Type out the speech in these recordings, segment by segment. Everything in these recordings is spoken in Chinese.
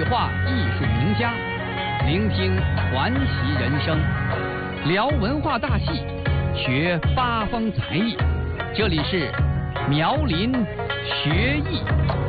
话艺术名家，聆听传奇人生，聊文化大戏，学八方才艺。这里是苗林学艺。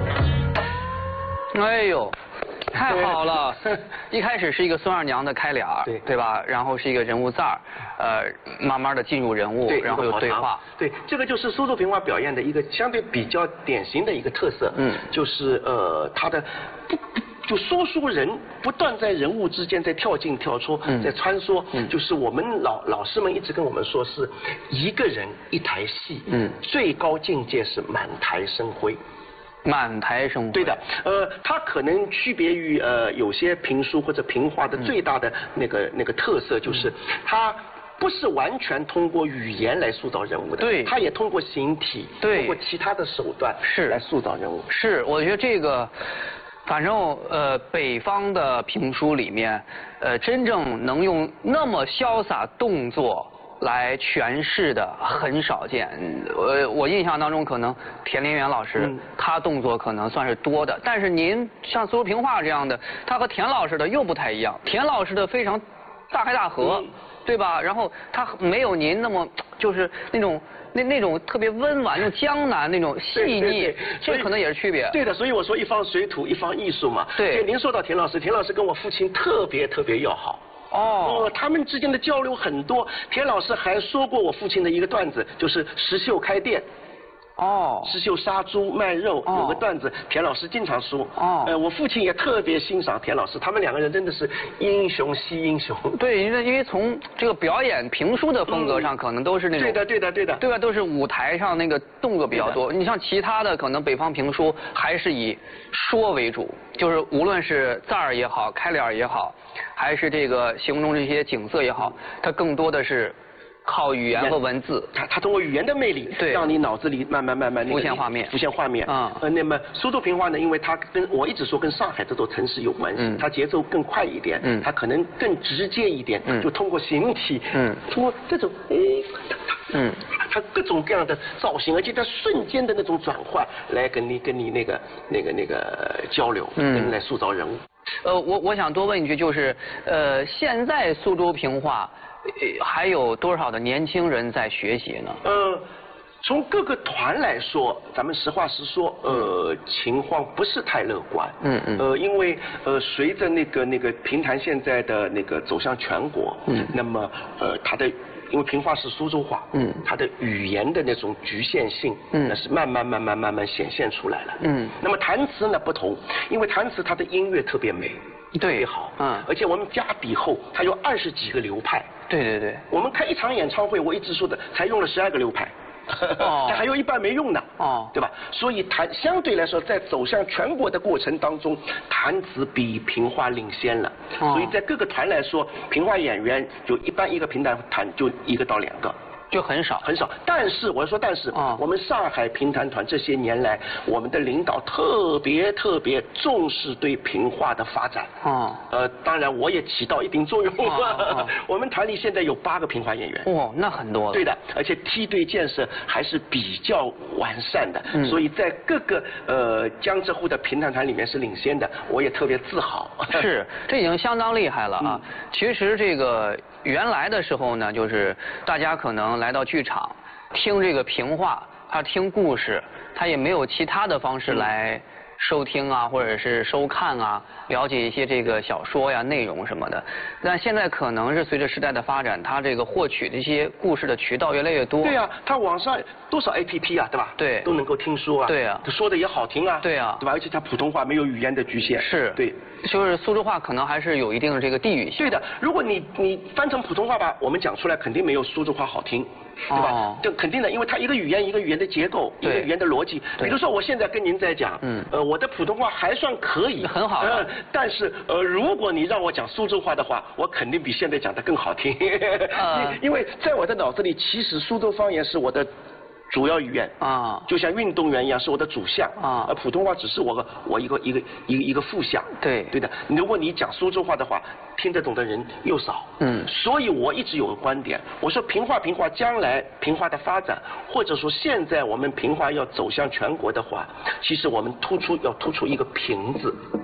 哎呦，太好了！一开始是一个孙二娘的开脸，对吧？然后是一个人物赞儿，慢慢的进入人物，然后有对话。 对，这个就是苏州评话表演的一个相对比较典型的一个特色。就是他的就说书人不断在人物之间在跳进跳出，在穿梭。就是我们老师们一直跟我们说，是一个人一台戏。最高境界是满台生辉。 满台生辉。 对的，它可能区别于有些评书或者评话的最大的那个特色，就是它不是完全通过语言来塑造人物的， 对， 它也通过形体，通过其他的手段来塑造人物。 是，我觉得这个，反正北方的评书里面，真正能用那么潇洒动作来诠释的很少见。我印象当中，可能田连元老师他动作可能算是多的，但是您像苏州评话这样的，他和田老师的又不太一样。田老师的非常大开大合，对吧？然后他没有您那么就是那种特别温婉、那种江南那种细腻，这可能也是区别。 对的，所以我说一方水土一方艺术嘛。对，您说到田老师，田老师跟我父亲特别要好。他们之间的交流很多。田老师还说过我父亲的一个段子，就是石秀开店。石秀杀猪卖肉，有个段子，田老师经常说。我父亲也特别欣赏田老师，他们两个人真的是英雄惜英雄。 对，因为从这个表演评书的风格上，可能都是那种对的， 对吧？都是舞台上那个动作比较多。你像其他的，可能北方评书还是以说为主，就是无论是赞儿也好，开脸也好，还是这个形容这些景色也好，它更多的是靠语言和文字， 它通过语言的魅力，让你脑子里慢慢浮现画面。 那么苏州评话呢，因为它我一直说跟上海这座城市有关系，它节奏更快一点，它可能更直接一点，就通过形体，通过这种它各种各样的造型，而且它瞬间的那种转换，来跟你那个交流，来塑造人物。 我想多问一句，就是现在苏州评话还有多少的年轻人在学习呢？ 从各个团来说，咱们实话实说，情况不是太乐观。因为随着那个评弹现在的那个走向全国，那么它的因为评话是苏州话，它的语言的那种局限性，那是慢慢显现出来了。那么弹词呢不同，因为弹词它的音乐特别美，特别好，而且我们加笔后，它有20几个流派。对，我们看一场演唱会，我一直说的，才用了12个流派。但还有一半没用呢，对吧？所以相对来说，在走向全国的过程当中，弹词比评话领先了。所以在各个团来说，评话演员就一般一个评弹团就1个到2个。 就很少。 但是我们上海评弹团这些年来，我们的领导特别重视对评话的发展。当然我也起到一定作用。我们团里现在有8个评话演员。 那很多了。 对的，而且梯队建设还是比较完善的，所以在各个江浙沪的评弹团里面是领先的，我也特别自豪。 是，这已经相当厉害了啊。其实这个原来的时候呢，就是大家可能来到剧场听这个评话，他听故事，他也没有其他的方式来收听啊，或者是收看啊，了解一些这个小说呀、内容什么的。但现在可能是随着时代的发展，他这个获取这些故事的渠道越来越多。 对啊，他网上多少 APP 啊，对吧？ 对， 都能够听说啊。 对啊， 他说的也好听啊。 对啊， 对吧？而且他普通话没有语言的局限。 是。 对。 就是苏州话可能还是有一定的这个地域性。 对的，如果你翻成普通话吧，我们讲出来肯定没有苏州话好听。对吧？这肯定的，因为它一个语言的结构，一个语言的逻辑。比如说我现在跟您在讲，我的普通话还算可以， 很好。 但是如果你让我讲苏州话的话，我肯定比现在讲的更好听。因为在我的脑子里，其实苏州方言是我的主要语言就像运动员一样是我的主项而普通话只是我一个副项。对的，如果你讲苏州话的话，听得懂的人又少。所以我一直有个观点，我说评话将来评话的发展，或者说现在我们评话要走向全国的话，其实我们要突出一个评字。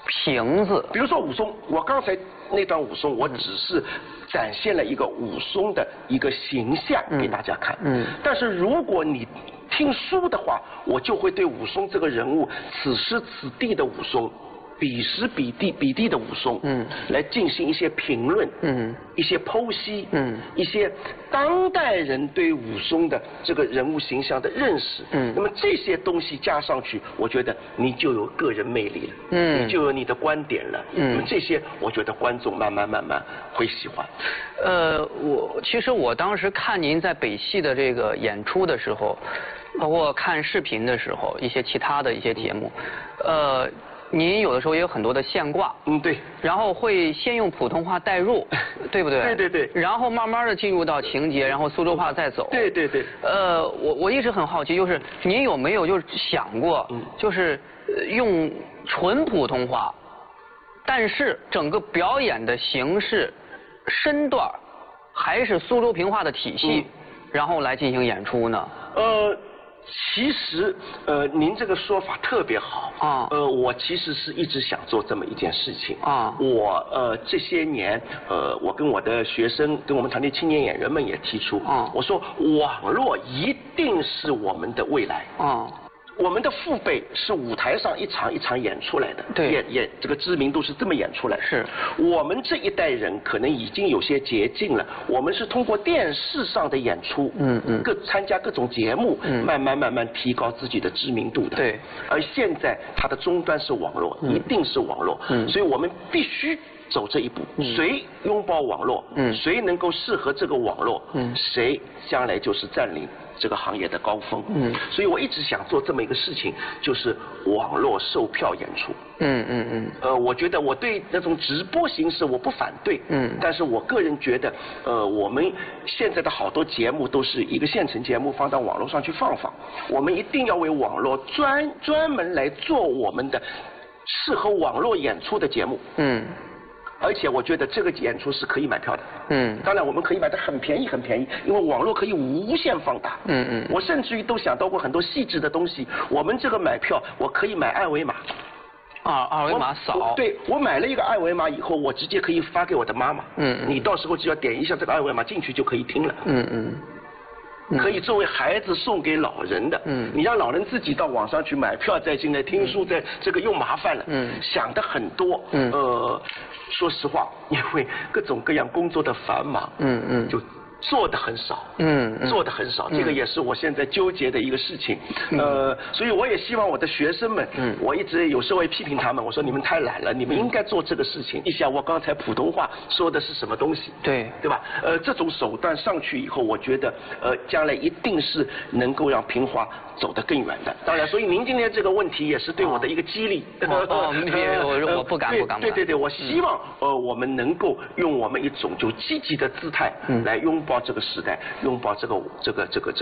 瓶子。 比如说武松，我刚才那段武松，我只是展现了一个武松的一个形象给大家看。但是如果你听书的话，我就会对武松这个人物，此时此地的武松，彼时彼地的武松，来进行一些评论，一些剖析，一些当代人对武松的这个人物形象的认识，那么这些东西加上去，我觉得你就有个人魅力了，你就有你的观点了，那么这些我觉得观众慢慢会喜欢。 其实我当时看您在北戏的这个演出的时候，包括看视频的时候，一些其他的一些节目，您有的时候也有很多的现挂， 对， 然后会先用普通话带入，对不对？ 对， 然后慢慢的进入到情节，然后苏州话再走。 对。 我一直很好奇，就是您有没有就是想过，就是用纯普通话，但是整个表演的形式、身段还是苏州评话的体系，然后来进行演出呢？ 其实，您这个说法特别好啊。我其实是一直想做这么一件事情啊。我这些年，我跟我的学生，跟我们团队青年演员们也提出啊，我说网络一定是我们的未来啊。我们的父辈是舞台上一场一场演出来的， 对， 演这个知名度是这么演出来的。 是， 我们这一代人可能已经有些捷径了，我们是通过电视上的演出，参加各种节目，慢慢提高自己的知名度的。 对， 而现在它的终端是网络，一定是网络，所以我们必须走这一步。谁拥抱网络，谁能够适合这个网络，谁将来就是占领这个行业的高峰。所以我一直想做这么一个事情，就是网络售票演出。我觉得我对那种直播形式我不反对。但是我个人觉得，我们现在的好多节目都是一个现成节目放到网络上去放，我们一定要为网络专门来做我们的适合网络演出的节目。而且我觉得这个演出是可以买票的。当然我们可以买得很便宜，因为网络可以无限放大。我甚至于都想到过很多细致的东西。我们这个买票，我可以买二维码。 二维码扫。 对，我买了一个二维码以后，我直接可以发给我的妈妈。你到时候只要点一下这个二维码进去就可以听了。可以作为孩子送给老人的。你让老人自己到网上去买票再进来听书，在这个又麻烦了。想的很多。说实话，因为各种各样工作的繁忙，就做的很少。做的很少，这个也是我现在纠结的一个事情。所以我也希望我的学生们，我一直有时候会批评他们，我说你们太懒了，你们应该做这个事情。一想我刚才普通话说的是什么东西，对吧？这种手段上去以后，我觉得将来一定是能够让评话走得更远的。当然，所以您今天这个问题也是对我的一个激励。 我不敢。 对，我希望我们能够用我们一种就积极的姿态来拥抱这个时代，拥抱这个